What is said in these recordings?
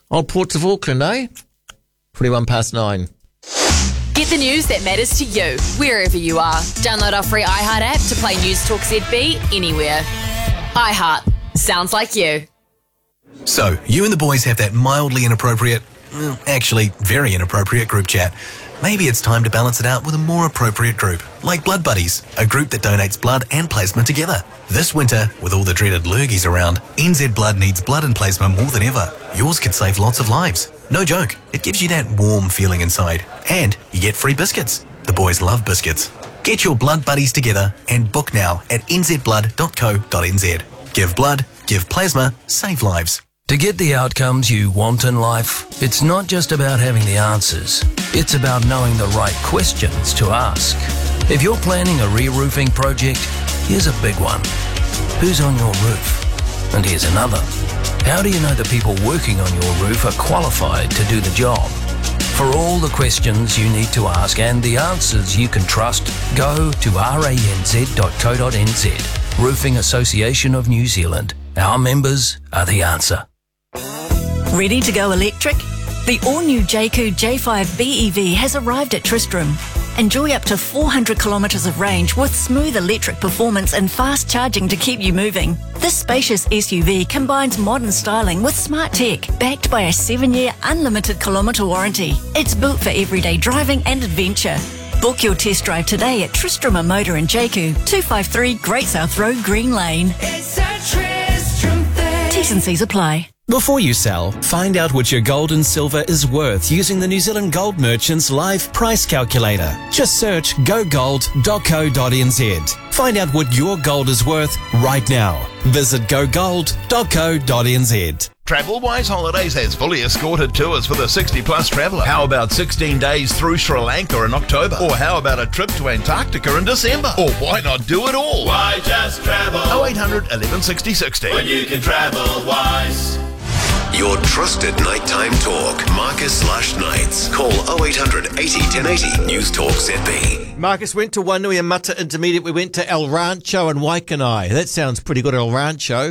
Old Ports of Auckland, eh? 21 past 9. Get the news that matters to you, wherever you are. Download our free iHeart app to play News Talk ZB anywhere. iHeart. Sounds like you. So, you and the boys have that mildly inappropriate, actually very inappropriate group chat. Maybe it's time to balance it out with a more appropriate group, like Blood Buddies, a group that donates blood and plasma together. This winter, with all the dreaded lurgies around, NZ Blood needs blood and plasma more than ever. Yours could save lots of lives. No joke, it gives you that warm feeling inside. And you get free biscuits. The boys love biscuits. Get your Blood Buddies together and book now at nzblood.co.nz. Give blood, give plasma, save lives. To get the outcomes you want in life, it's not just about having the answers. It's about knowing the right questions to ask. If you're planning a re-roofing project, here's a big one. Who's on your roof? And here's another. How do you know the people working on your roof are qualified to do the job? For all the questions you need to ask and the answers you can trust, go to ranz.co.nz. Roofing Association of New Zealand. Our members are the answer. Ready to go electric? The all-new Jayco J5 BEV has arrived at Tristram. Enjoy up to 400 kilometres of range with smooth electric performance and fast charging to keep you moving. This spacious SUV combines modern styling with smart tech, backed by a 7-year unlimited kilometre warranty. It's built for everyday driving and adventure. Book your test drive today at Tristram Motor in Jayco, 253 Great South Road, Green Lane. It's a Tristram thing. T's and C's apply. Before you sell, find out what your gold and silver is worth using the New Zealand Gold Merchants Live Price Calculator. Just search gogold.co.nz. Find out what your gold is worth right now. Visit gogold.co.nz. TravelWise Holidays has fully escorted tours for the 60-plus traveller. How about 16 days through Sri Lanka in October? Or how about a trip to Antarctica in December? Or why not do it all? Why just travel? 0800 11 60 60. When you can travel wise. Your trusted nighttime talk. Marcus/Knights. Call 0800 80 1080. News Talk ZB. Marcus went to Wanuiamata Intermediate. We went to El Rancho and Waikanae. That sounds pretty good, El Rancho.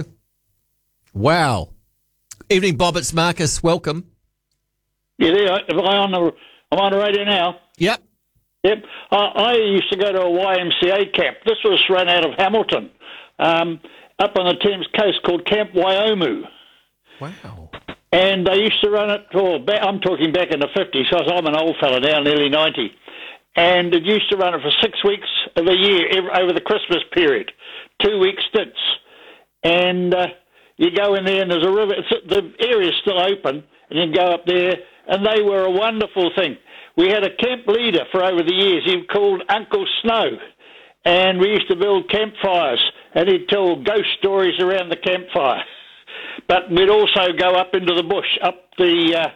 Wow. Evening, Bob. It's Marcus. Welcome. Yeah, there. I'm on the radio now. Yep. Yep. I used to go to a YMCA camp. This was run out of Hamilton, up on the Thames coast, called Camp Waiumu. Wow. And they used to run it I'm talking back in the 50s, so I'm an old fella now, nearly 90. And it used to run it for 6 weeks of a year over the Christmas period, 2-week stints. And you go in there and there's a river. The area's still open, and you can go up there, and they were a wonderful thing. We had a camp leader for over the years. He was called Uncle Snow, and we used to build campfires, and he'd tell ghost stories around the campfire. But we'd also go up into the bush, up the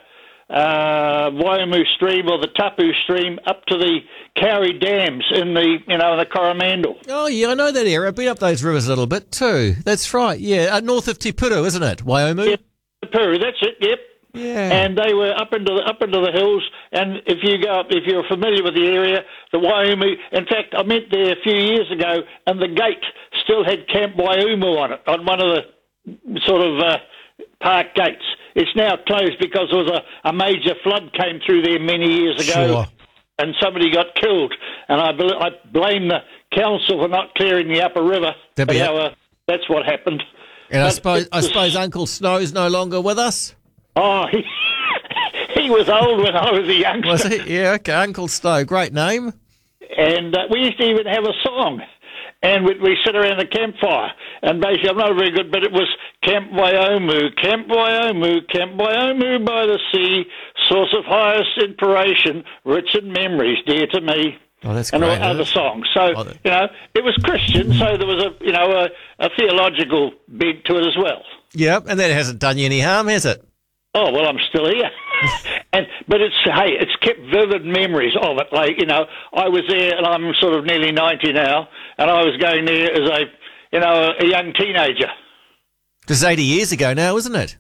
Waiumu stream or the Tapu stream, up to the Kauri dams in the Coromandel. Oh, yeah, I know that area. I've been up those rivers a little bit too. That's right, yeah. North of Te Puru, isn't it? Waiumu? Yep, Te Puru, that's it, yep. Yeah. And they were up into the hills, and if you're familiar with the area, the Waiumu, in fact, I went there a few years ago, and the gate still had Camp Waiumu on it, on one of the sort of park gates. It's now closed because there was a major flood came through there many years ago, sure. And somebody got killed. And I blame the council for not clearing the upper river. That's what happened. And I suppose Uncle Snow's no longer with us? Oh, he was old when I was a youngster. Was he? Yeah, okay, Uncle Snow, great name. And we used to even have a song. And we sit around the campfire, and basically, I'm not very good, but it was Camp Waiumu, Camp Waiumu, Camp Waiumu by the sea, source of highest inspiration, rich in memories, dear to me. Oh, that's and great. And other songs. So, it was Christian, so there was a theological bent to it as well. Yep, and that hasn't done you any harm, has it? Oh, well, I'm still here. But it's kept vivid memories of it. Like, I was there, and I'm sort of nearly 90 now, and I was going there as a young teenager. It's 80 years ago now, isn't it?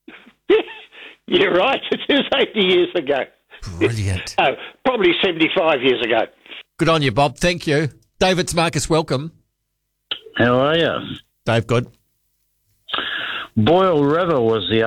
You're right. It is 80 years ago. Brilliant. Oh, probably 75 years ago. Good on you, Bob. Thank you. David's Marcus, welcome. How are you? Dave, good. Boyle River was the